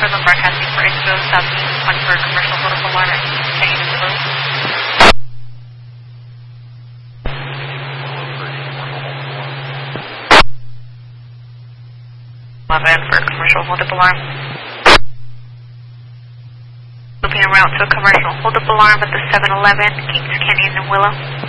Further broadcasting for Expo Southeast, one for commercial potable water, Kenny and Willow. 11 for commercial hold-up alarm. Looping en route to a commercial hold-up alarm at the 7-Eleven, Kings Canyon and Willow.